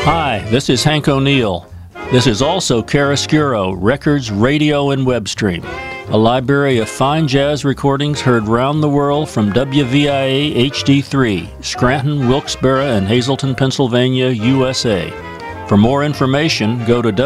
Hi, this is Hank O'Neill. This is also Chiaroscuro, Records, Radio, and Web Stream, a library of fine jazz recordings heard round the world from WVIA HD3, Scranton, Wilkes-Barre, and Hazleton, Pennsylvania, USA. For more information, go to